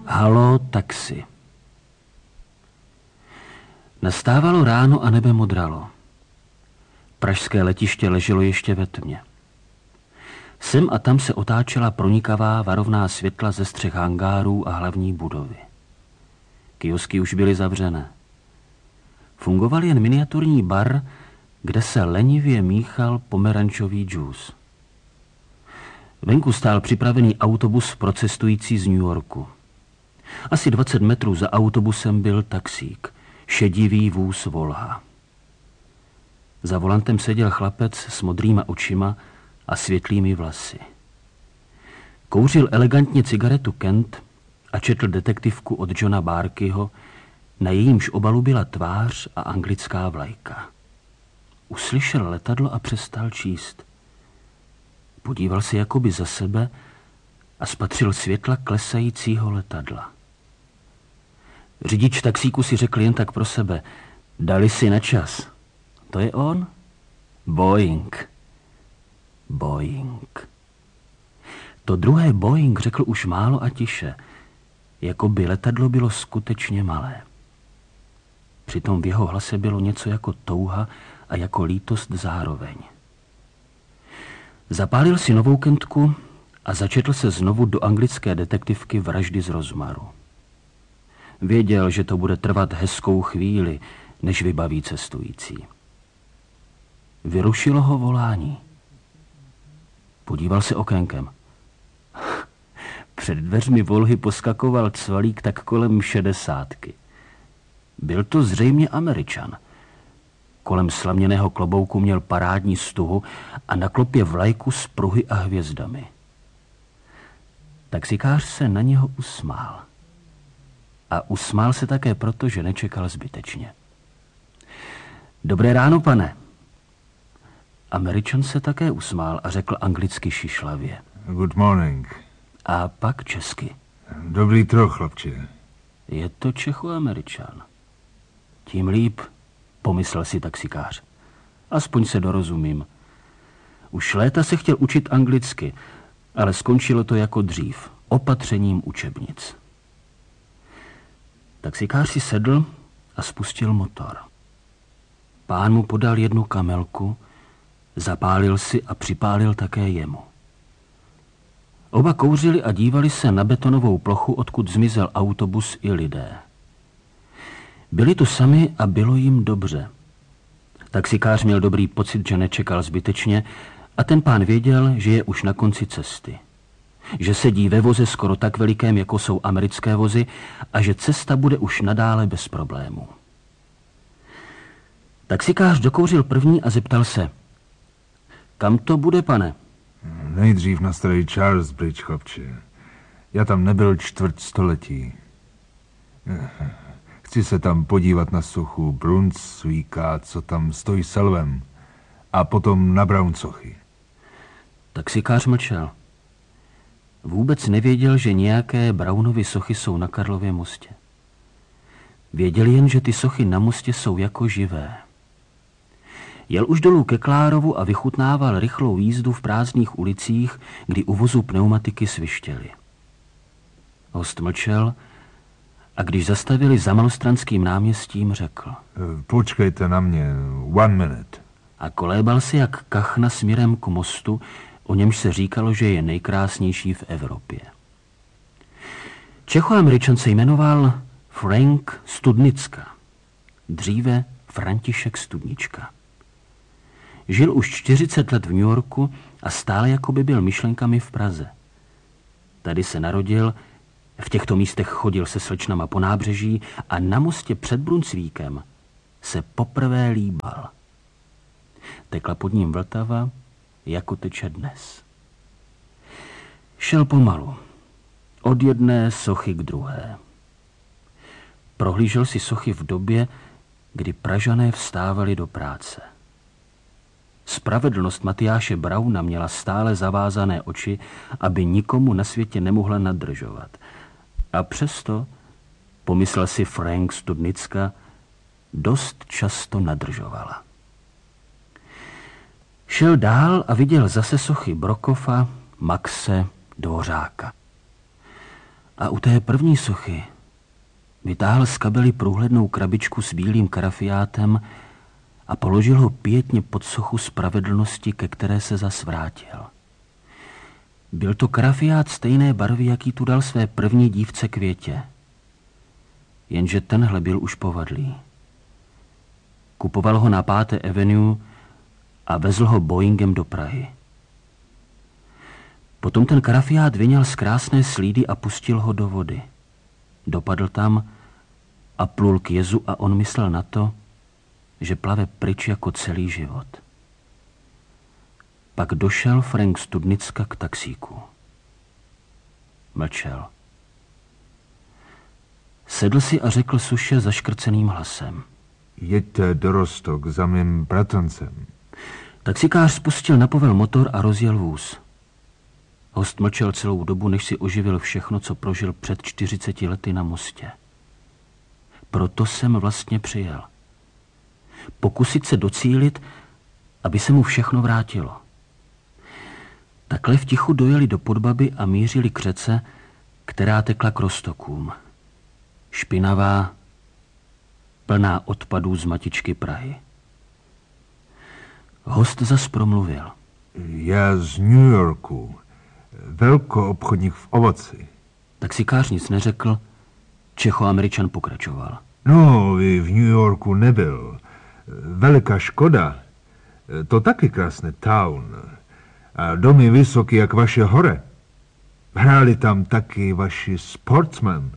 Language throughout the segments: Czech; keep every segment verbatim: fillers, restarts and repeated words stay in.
Halo, taxi. Nastávalo ráno a nebe modralo. Pražské letiště leželo ještě ve tmě. Sem a tam se otáčela pronikavá varovná světla ze střech hangárů a hlavní budovy. Kiosky už byly zavřené. Fungoval jen miniaturní bar, kde se lenivě míchal pomerančový džus. Venku stál připravený autobus pro cestující z New Yorku. Asi dvacet metrů za autobusem byl taxík, šedivý vůz Volha. Za volantem seděl chlapec s modrýma očima a světlými vlasy. Kouřil elegantně cigaretu Kent a četl detektivku od Johna Barkyho, na jejímž obalu byla tvář a anglická vlajka. Uslyšel letadlo a přestal číst. Podíval se jakoby za sebe a spatřil světla klesajícího letadla. Řidič taxíku si řekl jen tak pro sebe: dali si na čas. To je on? Boeing. Boeing. To druhé Boeing řekl už málo a tiše, jako by letadlo bylo skutečně malé. Přitom v jeho hlase bylo něco jako touha a jako lítost zároveň. Zapálil si novou Kentku a začetl se znovu do anglické detektivky Vraždy z rozmaru. Věděl, že to bude trvat hezkou chvíli, než vybaví cestující. Vyrušilo ho volání. Podíval se okénkem. Před dveřmi Volhy poskakoval cvalík tak kolem šedesátky. Byl to zřejmě Američan. Kolem slaměného klobouku měl parádní stuhu a na klopě vlajku s pruhy a hvězdami. Taxikář se na něho usmál. A usmál se také proto, že nečekal zbytečně. Dobré ráno, pane. Američan se také usmál a řekl anglicky šišlavě. Good morning. A pak česky. Dobrý troch, chlapče. Je to Čechoameričan. Tím líp, pomyslel si taxikář. Aspoň se dorozumím. Už léta se chtěl učit anglicky, ale skončilo to jako dřív, opatřením učebnic. Taxikář si sedl a spustil motor. Pán mu podal jednu kamelku, zapálil si a připálil také jemu. Oba kouřili a dívali se na betonovou plochu, odkud zmizel autobus i lidé. Byli tu sami a bylo jim dobře. Taxikář měl dobrý pocit, že nečekal zbytečně, a ten pán věděl, že je už na konci cesty. Že sedí ve voze skoro tak velikém, jako jsou americké vozy, a že cesta bude už nadále bez problémů. Taxikář dokouřil první a zeptal se: kam to bude, pane? Nejdřív na starý Charles Bridge, chlapče. Já tam nebyl čtvrt století. Chci se tam podívat na sochu Brunswicka, co tam stojí s lvem, a potom na Brownsochy. Taxikář mlčel. Vůbec nevěděl, že nějaké Brownovy sochy jsou na Karlově mostě. Věděl jen, že ty sochy na mostě jsou jako živé. Jel už dolů ke Klárovu a vychutnával rychlou jízdu v prázdných ulicích, kdy u vozu pneumatiky svištěly. Host mlčel a když zastavili za Malostranským náměstím, řekl: Počkejte na mě, one minute. A kolébal si jak kachna směrem k mostu, o němž se říkalo, že je nejkrásnější v Evropě. Čechoameričan se jmenoval Frank Studnicka, dříve František Studnička. Žil už čtyřicet let v New Yorku a stále jako by byl myšlenkami v Praze. Tady se narodil, v těchto místech chodil se slečnama po nábřeží a na mostě před Brunsvíkem se poprvé líbal. Tekla pod ním Vltava, jako teče dnes. Šel pomalu, od jedné sochy k druhé. Prohlížel si sochy v době, kdy Pražané vstávali do práce. Spravedlnost Matyáše Brauna měla stále zavázané oči, aby nikomu na světě nemohla nadržovat. A přesto, pomyslel si Frank Studnicka, dost často nadržovala. Šel dál a viděl zase sochy Brokofa, Maxe, Dvořáka. A u té první sochy vytáhl z kabely průhlednou krabičku s bílým karafiátem a položil ho pětně pod sochu spravedlnosti, ke které se zas vrátil. Byl to karafiát stejné barvy, jaký tu dal své první dívce Květě. Jenže tenhle byl už povadlý. Kupoval ho na Páté Avenue a vezl ho Boeingem do Prahy. Potom ten karafiát vyňal z krásné slídy a pustil ho do vody. Dopadl tam a plul k jezu a on myslel na to, že plave pryč jako celý život. Pak došel Frank Studnicka k taxíku. Mlčel. Sedl si a řekl suše zaškrceným hlasem. Jeďte do Rostok za mým bratrancem. Taxikář spustil na povel motor a rozjel vůz. Host mlčel celou dobu, než si oživil všechno, co prožil před čtyřiceti lety na mostě. Proto jsem vlastně přijel. Pokusit se docílit, aby se mu všechno vrátilo. Takhle v tichu dojeli do Podbaby a mířili k řece, která tekla k Roztokům. Špinavá, plná odpadů z matičky Prahy. Host zas promluvil. Já z New Yorku, velkoobchodník v ovoci. Taxikář nic neřekl, Čechoameričan pokračoval. No, i v New Yorku nebyl. Veliká škoda. To taky krásný town. A domy vysoký jak vaše hore. Hráli tam taky vaši sportsmen.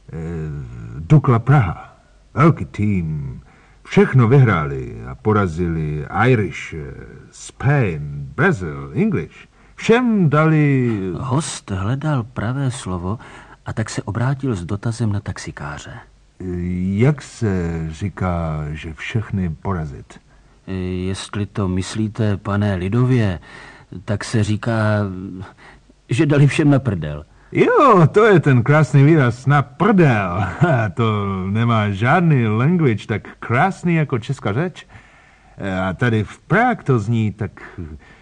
Dukla Praha. Velký tým. Všechno vyhráli a porazili Irish, Spain, Brazil, English. Všem dali... Host hledal pravé slovo a tak se obrátil s dotazem na taxikáře. Jak se říká, že všechny porazit? Jestli to myslíte, pane, lidově, tak se říká, že dali všem na prdel. Jo, to je ten krásný výraz na prdel. To nemá žádný language tak krásný jako česká řeč. A tady v Prague to zní tak uh,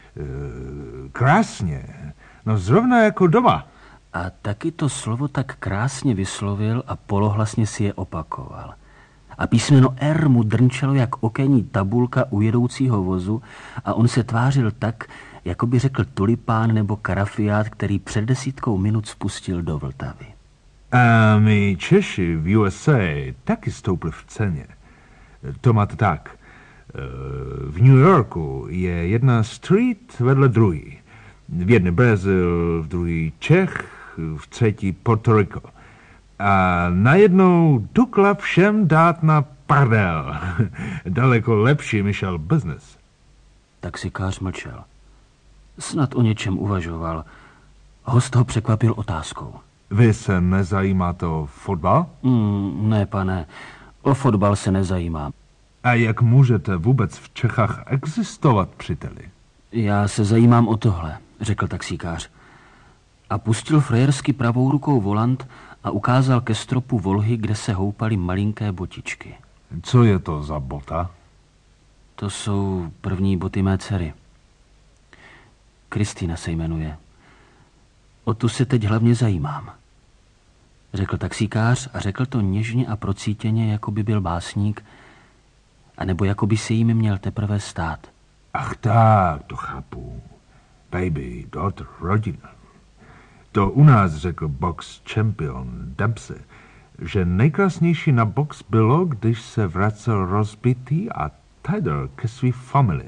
krásně. No zrovna jako doma. A taky to slovo tak krásně vyslovil a polohlasně si je opakoval. A písmeno R mu drnčelo jak okenní tabulka u jedoucího vozu a on se tvářil tak, jako by řekl tulipán nebo karafiát, který před desítkou minut spustil do Vltavy. A my Češi v U S A taky stoupli v ceně. To máte tak. V New Yorku je jedna street vedle druhý. V jedné Brazil, v druhý Čech, v třetí Puerto Rico. A najednou Dukla všem dát na pardel. Daleko lepší myšel business. Taxikář mlčel. Snad o něčem uvažoval. Host ho překvapil otázkou. Vy se nezajímáte o fotbal? Mm, ne, pane. O fotbal se nezajímám. A jak můžete vůbec v Čechách existovat, příteli? Já se zajímám o tohle, řekl taxikář. A pustil frajersky pravou rukou volant a ukázal ke stropu Volhy, kde se houpaly malinké botičky. Co je to za bota? To jsou první boty mé dcery. Kristýna se jmenuje. O tu se teď hlavně zajímám, řekl taxikář a řekl to něžně a procítěně, jako by byl básník, anebo jako by se jim měl teprve stát. Ach tak, to chápu. Baby, daughter, rodina. To u nás řekl box champion Dempsey, že nejkrásnější na box bylo, když se vracel rozbitý a tider ke svý family. E,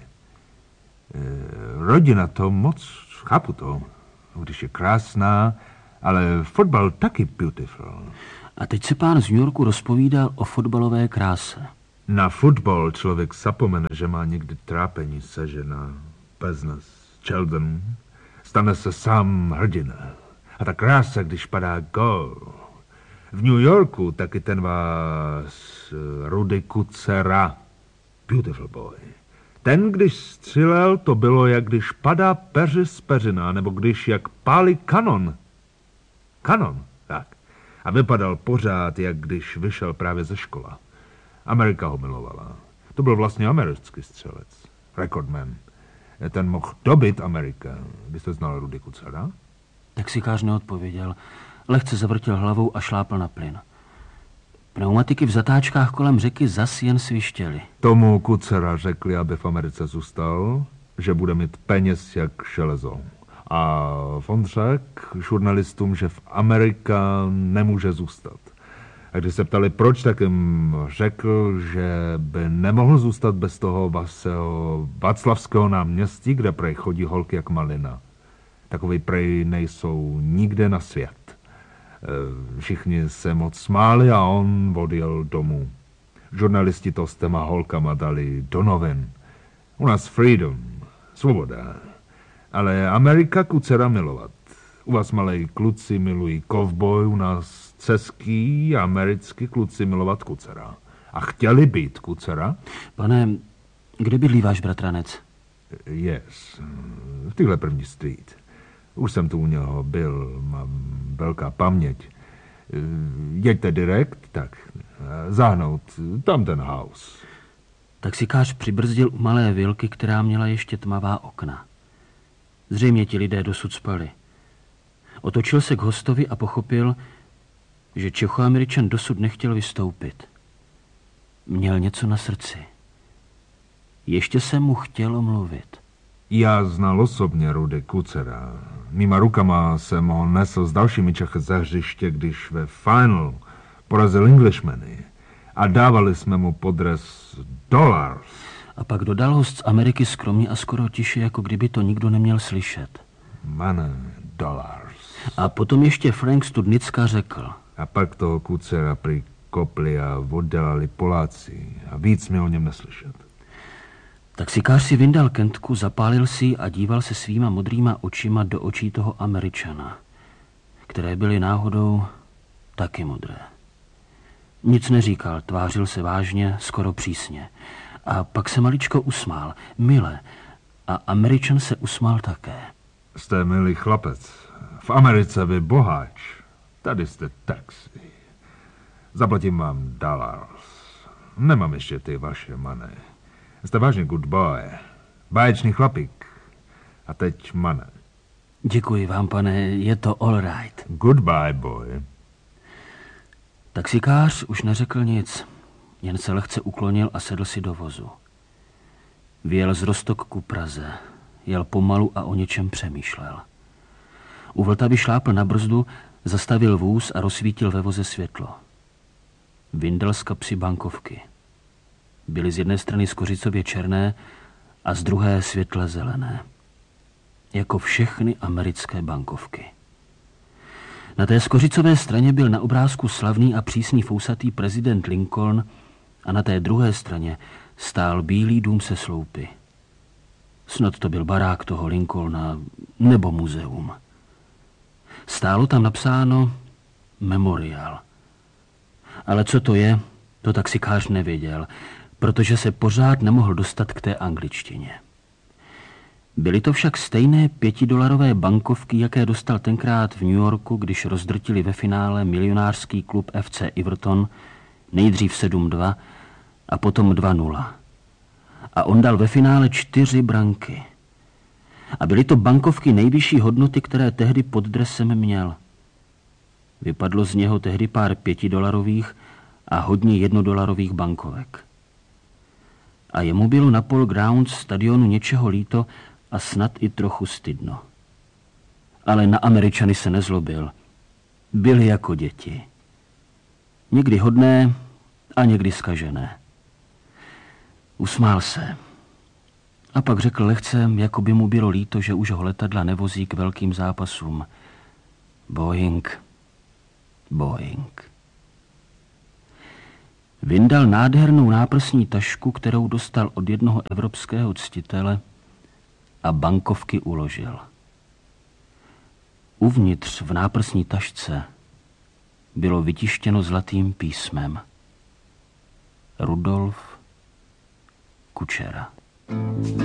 rodina to moc, chápu to, když je krásná, ale fotbal taky beautiful. A teď se pán z New Yorku rozpovídal o fotbalové kráse. Na fotbal člověk zapomene, že má někdy trápení se žena, business, children. Stane se sám hrdina. A ta krása, když padá gol. V New Yorku taky ten vás Rudy Kucera. Beautiful boy. Ten, když střílel, to bylo, jak když padá peři z peřina, nebo když jak pálí kanon. Kanon, tak. A vypadal pořád, jak když vyšel právě ze škola. Amerika ho milovala. To byl vlastně americký střelec. Recordman. Ten mohl dobit Amerika. Byste znal Rudy Kucera? Taxikář neodpověděl Lehce zavrtěl hlavou a šlápl na plyn. Pneumatiky v zatáčkách kolem řeky zas jen svištěly. Tomu Kucera řekli, aby v Americe zůstal, že bude mít peněz jak železo. A on řekl žurnalistům, že v Amerika nemůže zůstat. A když se ptali, proč, tak jim řekl, že by nemohl zůstat bez toho vašeho Václavského náměstí, kde prej chodí holky jak malina. Takový prej nejsou nikde na svět. Všichni se moc smáli a on odjel domů. Žurnalisti to s těma holkama dali do novin. U nás freedom, svoboda. Ale Amerika Kucera milovat. U vás malej kluci milují kovboj, u nás český americký kluci milovat Kucera. A chtěli být Kucera? Pane, kde bydlí váš bratranec? Yes, v téhle první street. Už jsem tu u něho byl, mám velká paměť. Jeďte direkt, tak záhnout, tam ten house. Taxikář přibrzdil u malé vilky, která měla ještě tmavá okna. Zřejmě ti lidé dosud spali. Otočil se k hostovi a pochopil, že Čechoameričan dosud nechtěl vystoupit. Měl něco na srdci. Ještě se mu chtělo mluvit. Já znal osobně Rudy Kucera. Mýma rukama jsem ho nesl s dalšími Čechy ze hřiště, když ve final porazil Englishmany. A dávali jsme mu podres dollars. A pak dodal host z Ameriky skromně a skoro tiše, jako kdyby to nikdo neměl slyšet. Money, dollars. A potom ještě Frank Studnicka řekl. A pak toho Kucera přikopli a oddělali Poláci. A víc mi o něm neslyšet. Taxikář si vyndal kentku, zapálil si a díval se svýma modrýma očima do očí toho Američana, které byly náhodou taky modré. Nic neříkal, tvářil se vážně, skoro přísně. A pak se maličko usmál, mile. A Američan se usmál také. Jste milý chlapec. V Americe vy boháč. Tady jste taxi. Zaplatím vám dollars. Nemám ještě ty vaše money. Jste vážně good boy. Báječný chlapík. A teď money. Děkuji vám, pane, je to all right. Goodbye, boy. Taxikář už neřekl nic, jen se lehce uklonil a sedl si do vozu. Vyjel z Roztok ku Praze, jel pomalu a o něčem přemýšlel. U Vltavy šlápl na brzdu, zastavil vůz a rozsvítil ve voze světlo. Vyndal z kapsy bankovky. Byly z jedné strany skořicově černé a z druhé světle zelené. Jako všechny americké bankovky. Na té skořicové straně byl na obrázku slavný a přísný fousatý prezident Lincoln a na té druhé straně stál bílý dům se sloupy. Snad to byl barák toho Lincolna nebo muzeum. Stálo tam napsáno Memorial. Ale co to je, to taxikář nevěděl, protože se pořád nemohl dostat k té angličtině. Byly to však stejné pětidolarové bankovky, jaké dostal tenkrát v New Yorku, když rozdrtili ve finále milionářský klub F C Everton, nejdřív sedm dva a potom dva nula. A on dal ve finále čtyři branky. A byly to bankovky nejvyšší hodnoty, které tehdy pod dresem měl. Vypadlo z něho tehdy pár pětidolarových a hodně jednodolarových bankovek. A jemu bylo na Paul Grounds stadionu něčeho líto a snad i trochu stydno. Ale na Američany se nezlobil. Byli jako děti. Někdy hodné a někdy zkažené. Usmál se. A pak řekl lehce, jako by mu bylo líto, že už ho letadla nevozí k velkým zápasům. Boeing, Boeing. Vyndal nádhernou náprsní tašku, kterou dostal od jednoho evropského ctitele, a bankovky uložil. Uvnitř v náprsní tašce bylo vytištěno zlatým písmem Rudolf Kučera.